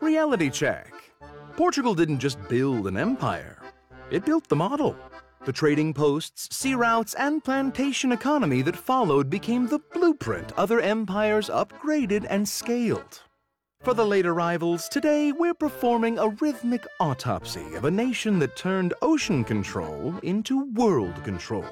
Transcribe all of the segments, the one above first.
Reality check. Portugal didn't just build an empire. It built the model. The trading posts, sea routes, and plantation economy that followed became the blueprint other empires upgraded and scaled. For the late arrivals, today we're performing a rhythmic autopsy of a nation that turned ocean control into world control.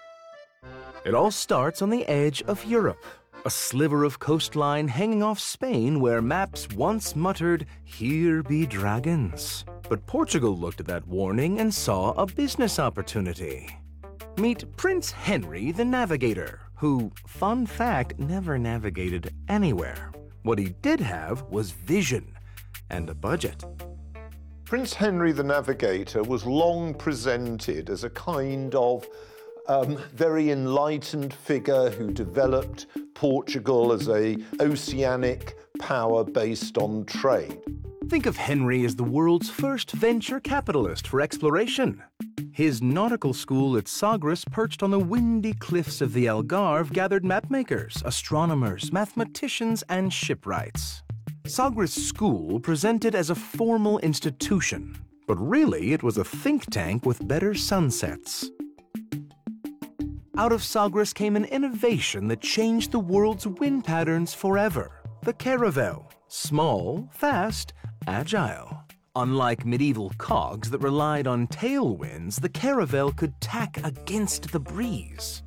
It all starts on the edge of Europe, a sliver of coastline hanging off Spain where maps once muttered, "Here be dragons." But Portugal looked at that warning and saw a business opportunity. Meet Prince Henry the Navigator, who, fun fact, never navigated anywhere. What he did have was vision and a budget. Prince Henry the Navigator was long presented as a kind of very enlightened figure who developed Portugal as an oceanic power based on trade. Think of Henry as the world's first venture capitalist for exploration. His nautical school at Sagres, perched on the windy cliffs of the Algarve, gathered mapmakers, astronomers, mathematicians, and shipwrights. Sagres School presented as a formal institution, but really it was a think tank with better sunsets. Out of Sagres came an innovation that changed the world's wind patterns forever: the caravel. Small, fast, agile. Unlike medieval cogs that relied on tailwinds, the caravel could tack against the breeze.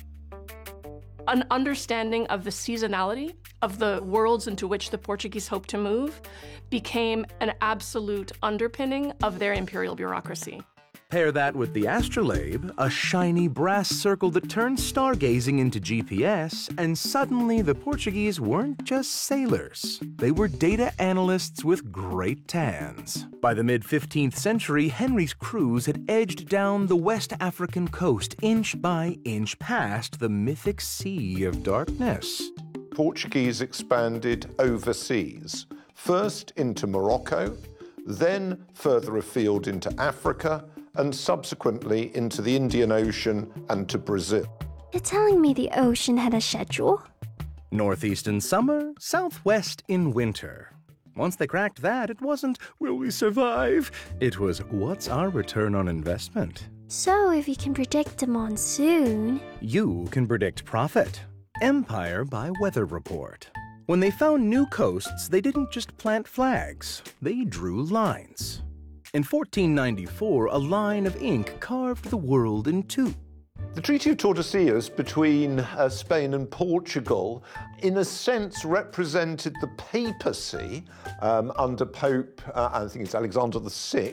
An understanding of the seasonality of the worlds into which the Portuguese hoped to move became an absolute underpinning of their imperial bureaucracy. Pair that with the astrolabe, a shiny brass circle that turned stargazing into GPS, and suddenly the Portuguese weren't just sailors. They were data analysts with great tans. By the mid-15th century, Henry's crews had edged down the West African coast inch by inch past the mythic Sea of Darkness. Portuguese expanded overseas, first into Morocco, then further afield into Africa, and subsequently into the Indian Ocean and to Brazil. You're telling me the ocean had a schedule? Northeast in summer, southwest in winter. Once they cracked that, it wasn't, "Will we survive?" It was, "What's our return on investment?" So if you can predict the monsoon... You can predict profit. Empire by weather report. When they found new coasts, they didn't just plant flags. They drew lines. In 1494, a line of ink carved the world in two. The Treaty of Tordesillas between Spain and Portugal, in a sense, represented the papacy under Pope, I think it's Alexander VI,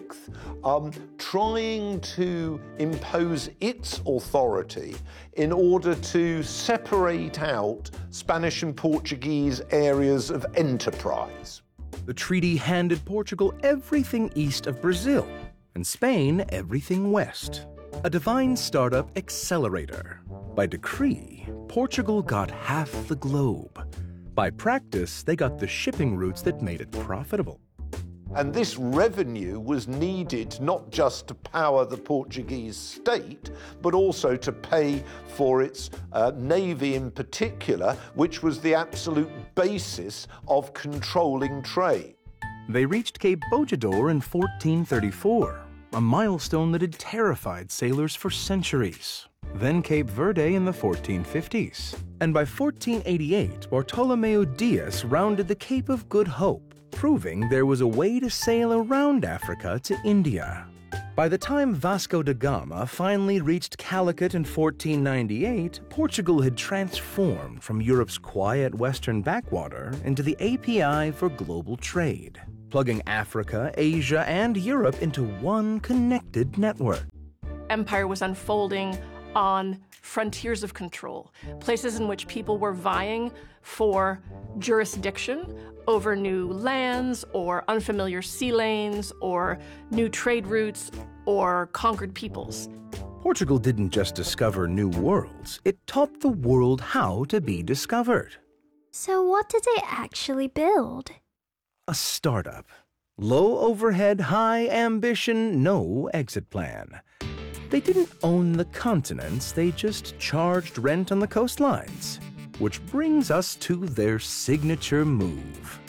trying to impose its authority in order to separate out Spanish and Portuguese areas of enterprise. The treaty handed Portugal everything east of Brazil, and Spain everything west. A divine startup accelerator. By decree, Portugal got half the globe. By practice, they got the shipping routes that made it profitable. And this revenue was needed not just to power the Portuguese state, but also to pay for its navy in particular, which was the absolute basis of controlling trade. They reached Cape Bojador in 1434, a milestone that had terrified sailors for centuries. Then Cape Verde in the 1450s. And by 1488, Bartolomeu Dias rounded the Cape of Good Hope, proving there was a way to sail around Africa to India. By the time Vasco da Gama finally reached Calicut in 1498, Portugal had transformed from Europe's quiet western backwater into the API for global trade, plugging Africa, Asia, and Europe into one connected network. Empire was unfolding on frontiers of control, places in which people were vying for jurisdiction over new lands or unfamiliar sea lanes or new trade routes or conquered peoples. Portugal didn't just discover new worlds, it taught the world how to be discovered. So what did they actually build? A startup. Low overhead, high ambition, no exit plan. They didn't own the continents, they just charged rent on the coastlines. Which brings us to their signature move.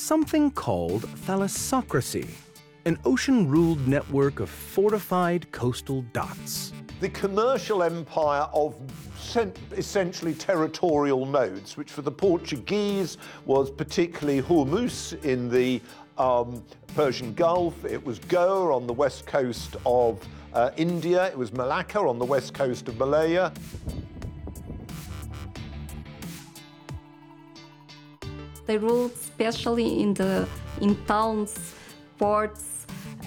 something called thalassocracy, an ocean-ruled network of fortified coastal dots. The commercial empire of essentially territorial nodes, which for the Portuguese was particularly Hormuz in the Persian Gulf, it was Goa on the west coast of India, it was Malacca on the west coast of Malaya. They ruled especially in towns, ports,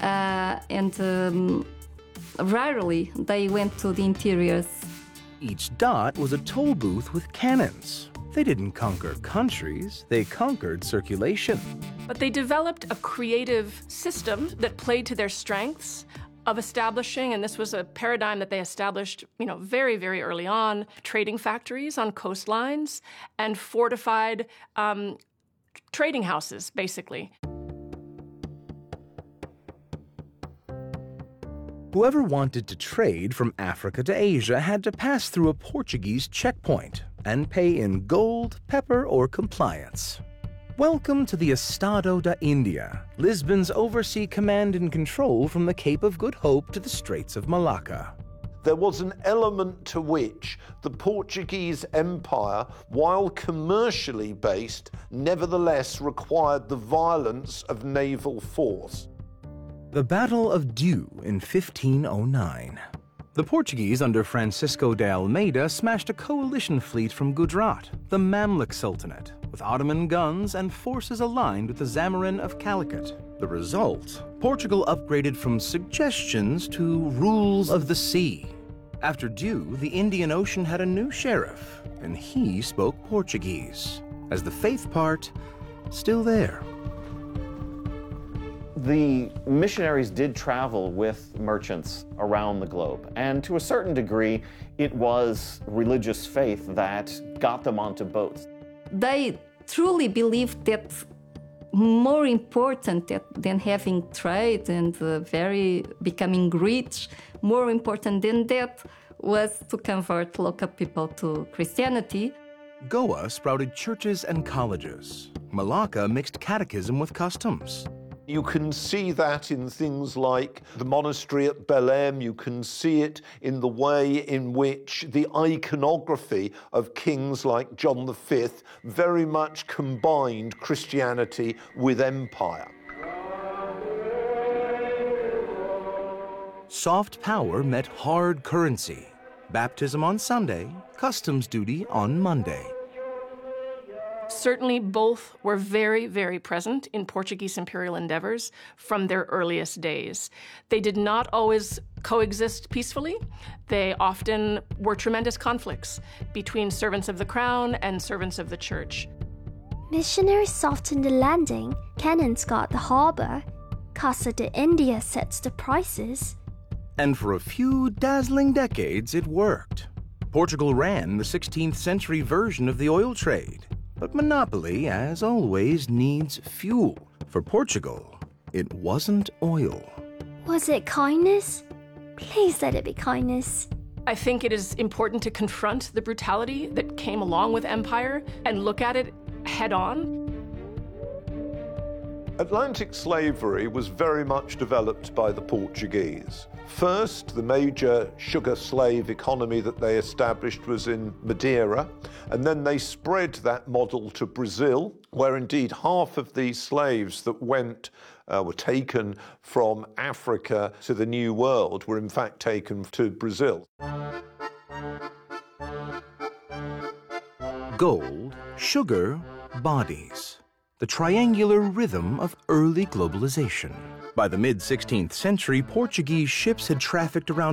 and rarely they went to the interiors. Each dot was a toll booth with cannons. They didn't conquer countries, they conquered circulation. But they developed a creative system that played to their strengths of establishing, and this was a paradigm that they established, very, very early on, trading factories on coastlines and fortified trading houses, basically. Whoever wanted to trade from Africa to Asia had to pass through a Portuguese checkpoint and pay in gold, pepper, or compliance. Welcome to the Estado da India, Lisbon's oversea command and control from the Cape of Good Hope to the Straits of Malacca. There was an element to which the Portuguese Empire, while commercially based, nevertheless required the violence of naval force. The Battle of Diu in 1509. The Portuguese under Francisco de Almeida smashed a coalition fleet from Gujarat, the Mamluk Sultanate, with Ottoman guns and forces aligned with the Zamorin of Calicut. The result? Portugal upgraded from suggestions to rules of the sea. After Diu, the Indian Ocean had a new sheriff, and he spoke Portuguese, as the faith part still there. The missionaries did travel with merchants around the globe, and to a certain degree, it was religious faith that got them onto boats. They truly believed that more important than having trade and becoming rich, more important than that was to convert local people to Christianity. Goa sprouted churches and colleges. Malacca mixed catechism with customs. You can see that in things like the monastery at Belém. You can see it in the way in which the iconography of kings like John V very much combined Christianity with empire. Soft power met hard currency. Baptism on Sunday, customs duty on Monday. Certainly, both were very, very present in Portuguese imperial endeavors from their earliest days. They did not always coexist peacefully. They often were tremendous conflicts between servants of the crown and servants of the church. Missionaries softened the landing, cannons guard the harbor, Casa de India sets the prices. And for a few dazzling decades, it worked. Portugal ran the 16th century version of the oil trade. But monopoly, as always, needs fuel. For Portugal, it wasn't oil. Was it kindness? Please let it be kindness. I think it is important to confront the brutality that came along with empire and look at it head on. Atlantic slavery was very much developed by the Portuguese. First, the major sugar slave economy that they established was in Madeira, and then they spread that model to Brazil, where indeed half of the slaves that were taken from Africa to the New World were in fact taken to Brazil. Gold, sugar, bodies. The triangular rhythm of early globalization. By the mid-16th century, Portuguese ships had trafficked around